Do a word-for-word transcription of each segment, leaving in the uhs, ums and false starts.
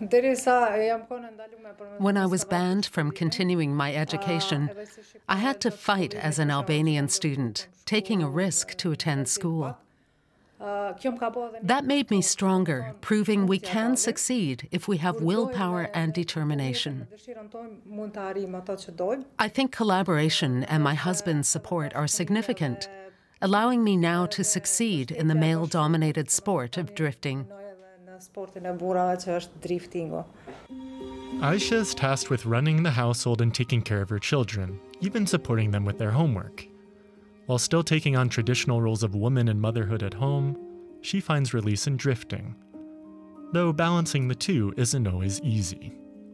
When I was banned from continuing my education, I had to fight as an Albanian student, taking a risk to attend school. That made me stronger, proving we can succeed if we have willpower and determination. I think collaboration and my husband's support are significant, allowing me now to succeed in the male-dominated sport of drifting. Aisha is tasked with running the household and taking care of her children, even supporting them with their homework. While still taking on traditional roles of woman and motherhood at home, she finds release in drifting. Though balancing the two isn't always easy.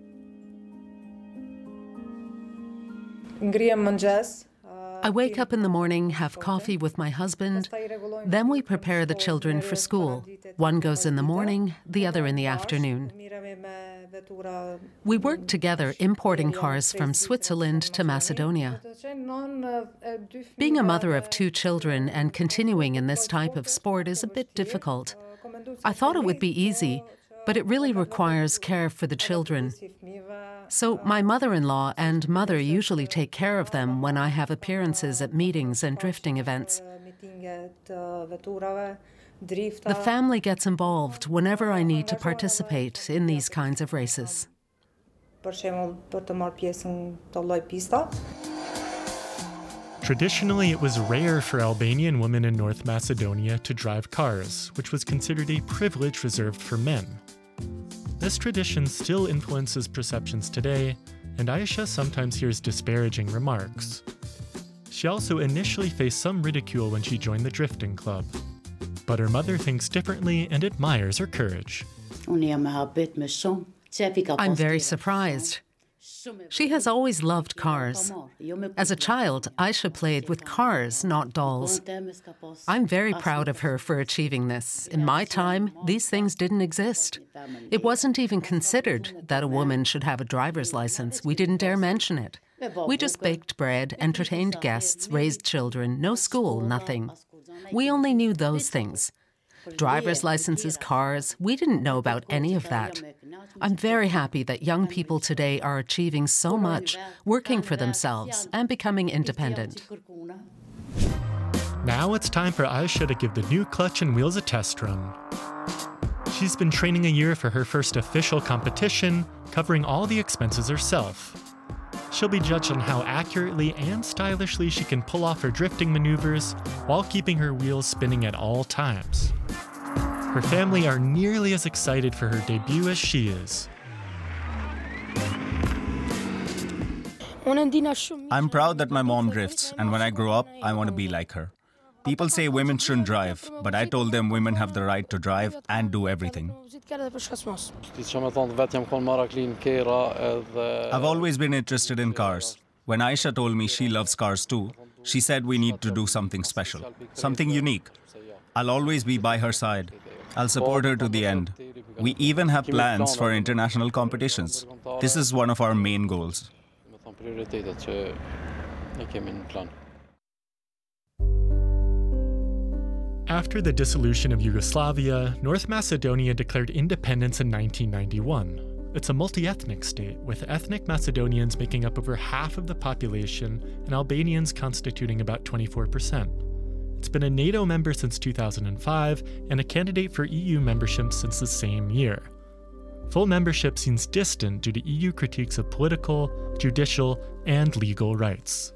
I wake up in the morning, have coffee with my husband, then we prepare the children for school. One goes in the morning, the other in the afternoon. We work together importing cars from Switzerland to Macedonia. Being a mother of two children and continuing in this type of sport is a bit difficult. I thought it would be easy, but it really requires care for the children. So my mother-in-law and mother usually take care of them when I have appearances at meetings and drifting events. The family gets involved whenever I need to participate in these kinds of races. Traditionally, it was rare for Albanian women in North Macedonia to drive cars, which was considered a privilege reserved for men. This tradition still influences perceptions today, and Aisha sometimes hears disparaging remarks. She also initially faced some ridicule when she joined the drifting club. But her mother thinks differently and admires her courage. I'm very surprised. She has always loved cars. As a child, Aisha played with cars, not dolls. I'm very proud of her for achieving this. In my time, these things didn't exist. It wasn't even considered that a woman should have a driver's license. We didn't dare mention it. We just baked bread, entertained guests, raised children, no school, nothing. We only knew those things. Driver's licenses, cars, we didn't know about any of that. I'm very happy that young people today are achieving so much, working for themselves and becoming independent. Now it's time for Aisha to give the new clutch and wheels a test run. She's been training a year for her first official competition, covering all the expenses herself. She'll be judged on how accurately and stylishly she can pull off her drifting maneuvers while keeping her wheels spinning at all times. Her family are nearly as excited for her debut as she is. I'm proud that my mom drifts, and when I grow up, I want to be like her. People say women shouldn't drive, but I told them women have the right to drive and do everything. I've always been interested in cars. When Aisha told me she loves cars too, she said we need to do something special, something unique. I'll always be by her side. I'll support her to the end. We even have plans for international competitions. This is one of our main goals. After the dissolution of Yugoslavia, North Macedonia declared independence in nineteen ninety-one. It's a multi-ethnic state, with ethnic Macedonians making up over half of the population and Albanians constituting about twenty-four percent. It's been a NATO member since two thousand five and a candidate for E U membership since the same year. Full membership seems distant due to E U critiques of political, judicial, and legal rights.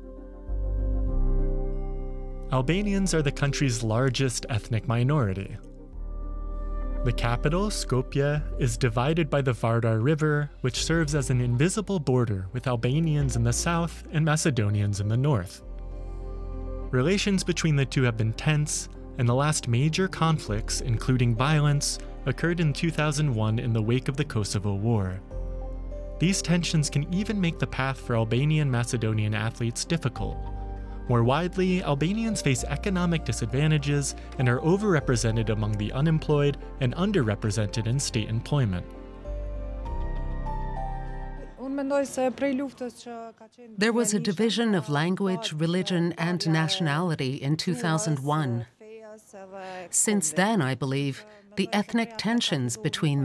Albanians are the country's largest ethnic minority. The capital, Skopje, is divided by the Vardar River, which serves as an invisible border with Albanians in the south and Macedonians in the north. Relations between the two have been tense, and the last major conflicts, including violence, occurred in two thousand one in the wake of the Kosovo War. These tensions can even make the path for Albanian Macedonian athletes difficult. More widely, Albanians face economic disadvantages and are overrepresented among the unemployed and underrepresented in state employment. There was a division of language, religion, and nationality in two thousand one. Since then, I believe, the ethnic tensions between